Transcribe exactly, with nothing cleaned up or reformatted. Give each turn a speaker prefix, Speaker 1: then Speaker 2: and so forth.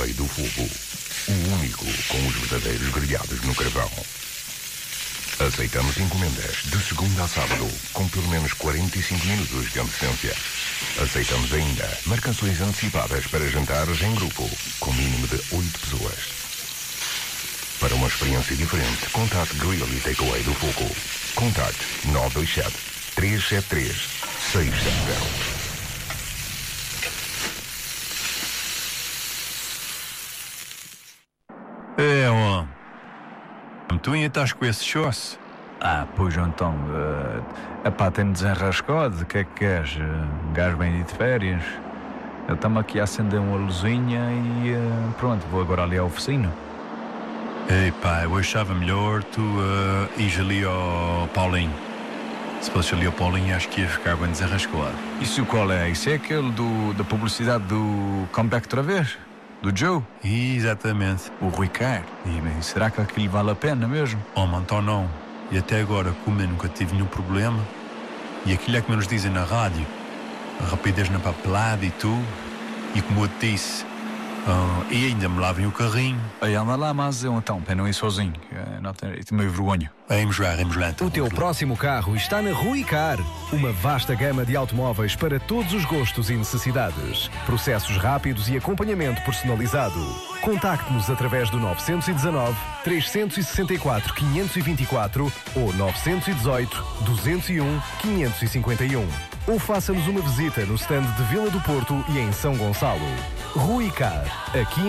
Speaker 1: Takeaway do Fogo. O único com os verdadeiros grelhados no carvão. Aceitamos encomendas de segunda a sábado, com pelo menos quarenta e cinco minutos de antecedência. Aceitamos ainda marcações antecipadas para jantares em grupo, com mínimo de oito pessoas. Para uma experiência diferente, contate Grill e Takeaway do Fogo. Contate nove dois sete, três sete três, seis sete zero.
Speaker 2: É, ó. Tu ainda estás com esse chosse?
Speaker 3: Ah, pois então, uh, epá, tem desenrascado, o que é que queres? Um gajo bem de férias. Eu estamos aqui a acender uma luzinha e uh, pronto, vou agora ali à oficina.
Speaker 2: Ei pá, eu achava melhor tu uh, ires ali ao Paulinho. Se fosse ali ao Paulinho, acho que ia ficar bem desenrascado.
Speaker 3: Isso qual é? Isso é aquele do, da publicidade do Comeback outra vez? Do Joe?
Speaker 2: Exatamente.
Speaker 3: O Rui Carlos. E bem, será que aquilo vale a pena mesmo?
Speaker 2: Oh, mano, então não. E até agora, como eu nunca tive nenhum problema, e aquilo é que nos dizem na rádio, a rapidez na papelada e tudo, e como eu te disse, uh, e ainda me lavem o carrinho.
Speaker 3: Aí anda lá, mas eu então, para não ir sozinho, não tenho meio vergonha.
Speaker 2: Vamos lá, vamos lá. Então,
Speaker 4: o teu
Speaker 2: lá.
Speaker 4: próximo carro está na Rui Car, uma vasta gama de automóveis para todos os gostos e necessidades. Processos rápidos e acompanhamento personalizado. Contacte-nos através do nove um nove, três seis quatro, cinco dois quatro ou nove um oito, dois zero um, cinco cinco um. Ou faça-nos uma visita no stand de Vila do Porto e em São Gonçalo. Rui Car, aqui